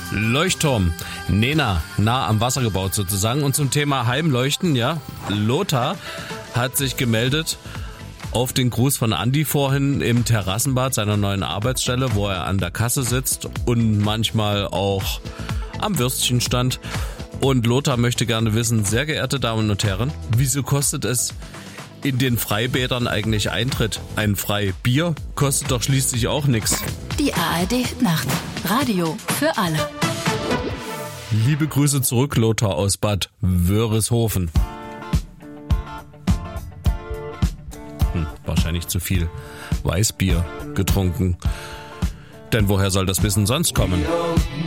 Leuchtturm, Nena, nah am Wasser gebaut sozusagen. Und zum Thema Heimleuchten, ja, Lothar hat sich gemeldet auf den Gruß von Andi vorhin im Terrassenbad seiner neuen Arbeitsstelle, wo er an der Kasse sitzt und manchmal auch am Würstchenstand. Und Lothar möchte gerne wissen, sehr geehrte Damen und Herren, wieso kostet es in den Freibädern eigentlich Eintritt? Ein Freibier kostet doch schließlich auch nichts. Die ARD-Nacht. Radio für alle. Liebe Grüße zurück, Lothar aus Bad Wörishofen. Wahrscheinlich zu viel Weißbier getrunken. Denn woher soll das Wissen sonst kommen?